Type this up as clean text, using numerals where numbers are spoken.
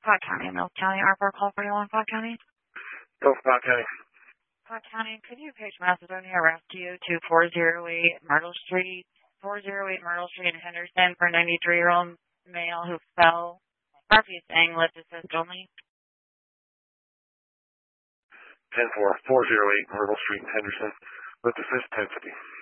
Pot County, Mills County, R4 call for you on Pot County. Go for Pot County. Pot County, could you page Macedonia Rescue to 408 Myrtle Street, 408 Myrtle Street in Henderson for a 93-year-old male who fell. RP saying lift assist only. 10-4, 408 Myrtle Street in Henderson. Lift assist 1050.